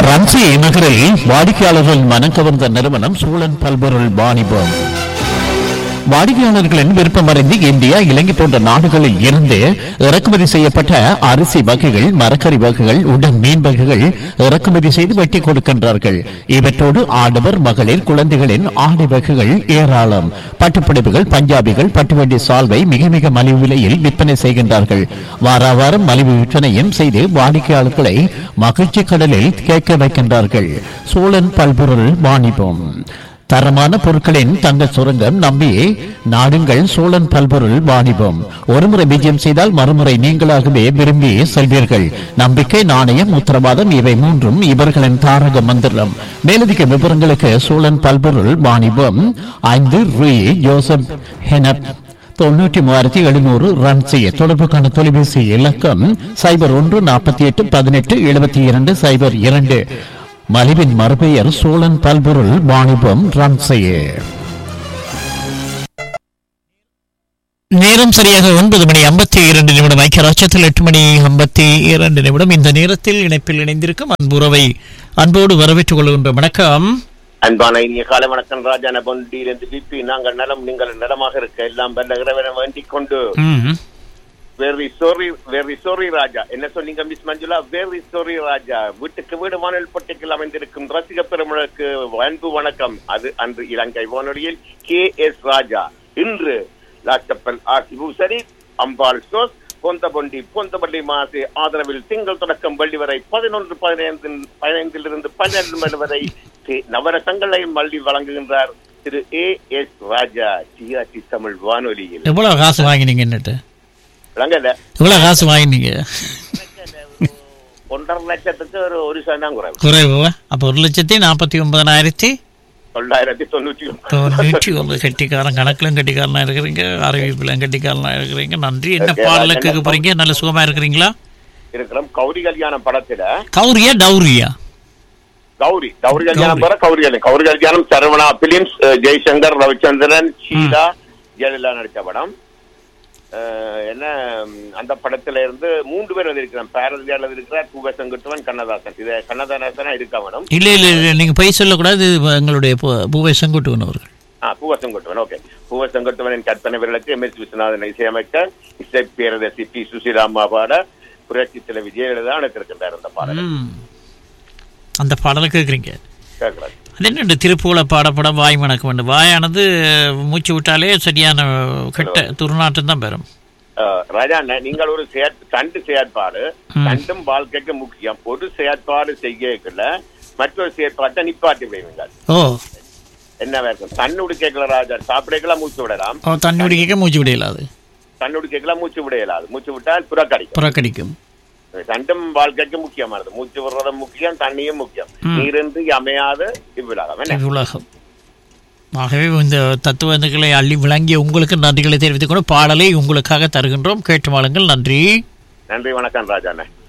ரன்சி நகரில் வாடிக்கையாளர்கள் மனம் கவர்ந்த நிறுவனம் சூழன் பல்பொருள் வாணிபம். வாடிக்கையாளர்களின் விருப்பமறிந்து இந்தியா, இலங்கை போன்ற நாடுகளில் இருந்து இறக்குமதி செய்யப்பட்ட அரிசி வகைகள், மரக்கறி வகைகள், உடன் மீன் வகைகள் இறக்குமதி செய்து வெட்டி கொடுக்கின்றார்கள். இவற்றோடு ஆடவர், மகளிர், குழந்தைகளின் ஆடை வகைகள் ஏராளம். பட்டுப்புடவைகள், பஞ்சாபிகள், பட்டுவண்டி சால்வை மிக மிக மலிவு விலையில் விற்பனை செய்கின்றார்கள். வார வாரம் மலிவு விற்பனையும் செய்து வாடிக்கையாளர்களை மகிழ்ச்சி கடலில் கேட்க வைக்கின்றார்கள். சூழன் பல்பொருள் வாணிபம். தரமான பொருட்களின் தங்க சுரங்கம் நம்பி நாடுங்கள் சோழன் பல்பொருள் வாணிபம். ஒருமுறை விஜயம் செய்தால் மறுமுறை நீங்களாகவே விரும்பி செல்வீர்கள். நம்பிக்கை, நாணயம், உத்தரவாதம் இவை மூன்றும் இவர்களின் தாரக மந்திரம். மேலதிக விவரங்களுக்கு சோழன் பல்பொருள் வாணிபம் 5 ரூ. ஜோசப் ஹெனப் 93,700 ரன் செய்ய தொடர்புக்கான தொலைபேசி இலக்கம் 0148187202. மலிவின் மறுபெயர் சோழன் பல்பொருள் வாணிபம் ரன் செய்ய. நேரம் சரியாக 9:52 ஐக்கியராட்சத்தில் 8:52. இந்த நேரத்தில் இணைப்பில் இணைந்திருக்கும் அன்புறவை அன்போடு வரவேற்றுக் கொள்கின்ற வணக்கம். அன்பான இனிய காலை வணக்கம். ராஜான பொண்டியிலிருந்து விபி. நாங்கள் நலம், நீங்கள் நலமாக இருக்க எல்லாம் வல்ல இறைவனை வேண்டிக் கொண்டு வெரி சாரி ராஜா. என்ன சொன்னீங்க மிஸ் மஞ்சுளா? வெரி சாரி ராஜா. வீட்டுக்கு வீடு வானொலி பட்டிகள் அமைந்திருக்கும் ரசிக பெருமளுக்கு அன்பு வணக்கம். அது அன்று இலங்கை வானொலியில் KS ராஜா. இன்று லாச்சப்பல் ஆசிபூசரி அம்பாள் சோஸ் பொந்தபள்ளி மாசு ஆதரவில் திங்கள் தொடக்கம் வெள்ளி வரை 11:15 12 வரை நவரசங்களையும் மல்லி வழங்குகின்றார் திரு AS ராஜா. TRT தமிழ் வானொலியில். எவ்வளவு காசு வாங்கினீங்க? என்னட்டு இவ்வளவு காசு வாங்கினீங்க? 1.5 லட்சத்துக்கு ஒரு சதம் குறைவு. அப்ப 1,49,991. கெட்டிக்காரன், கணக்கிலும் கெட்டிக்காரனா இருக்கிறீங்க, அறிவிப்பிலும் கெட்டிக்காரனா இருக்கிறீங்க. நன்றி. என்ன பாடல கேட்க போறீங்க? நல்ல சுகமா இருக்கிறீங்களா? இருக்கிறோம். கௌரி கல்யாணம் படத்துல கௌரியா டௌரியா? கௌரி கல்யாணம் பெற கௌரி கல்யாணம் சரவணா பிலிம்ஸ், ஜெய்சங்கர், ரவிச்சந்திரன், ஷீலா, ஜெயலலிதா நடித்த படம். என்ன அந்த படத்துல இருந்து 3 பேர் வந்திருக்கிறான். பாரதியார் இருக்கிறார், பூவேசங்குட்டுவன், கண்ணதாசன். இது கண்ணதாசனா இருக்கா மேடம்? இல்ல நீங்க போய் சொல்லக்கூடாது. எங்களுடைய பூவேசங்குட்டுவன் அவர்கள். பூவேசங்குட்டுவன். ஓகே. பூவேசங்குட்டுவனின் கற்பனை விரலுக்கு MS விஸ்வநாதன் இசையமைக்க, இசை பேரரசி P சுசீலாம்மா பாட, புரட்சி தலைவி ஜெயலலிதா அழைத்திருக்கின்றார் அந்த பாடல். அந்த பாடலை கேட்குறீங்க? கேட்கலாம். அது என்ன திருப்பூல பாடப்படம் வாய் மணக்க வேண்டும். வாயானது மூச்சு விட்டாலே சரியான கெட்ட துர்நாற்றம் தான் பெறும். ராஜா, நீங்கள் ஒரு தண்டு செயற்பாடு, தண்டும் வாழ்க்கைக்கு முக்கியம். ஒரு செயற்பாடு செய்யல மற்றொரு செயற்பாட்டை நிப்பாட்டி விடுவீங்க. என்ன வேணும்? தண்ணுடி கேட்கல ராஜா. சாப்பிடக்கலாம் மூச்சு விடலாம். தண்ணுடி கேட்க மூச்சு விடையலாது. தண்ணுடி கேட்கலாம் மூச்சு விடையலாது. மூச்சு விட்டால் புறக்கடிக்கும். தண்டும் வாழ்க்கைக்கு முக்கியமானது. மூச்சு விடுறதும் முக்கியம், தண்ணியும் முக்கியம். நீரின்றி அமையாத இவ்வுலகம். ஆகவே இந்த தத்துவங்களை அள்ளி விளங்கிய உங்களுக்கு நன்றிகளை தெரிவித்துக் கொண்டு பாடலை உங்களுக்காக தருகின்றோம். கேட்டு வாழுங்கள். நன்றி. நன்றி. வணக்கம் ராஜாண்ணே.